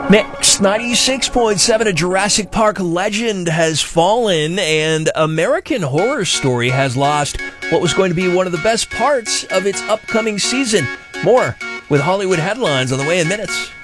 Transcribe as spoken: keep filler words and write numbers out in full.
Mix ninety-six point seven, a Jurassic Park legend has fallen, and American Horror Story has lost what was going to be one of the best parts of its upcoming season. More with Hollywood headlines on the way in minutes.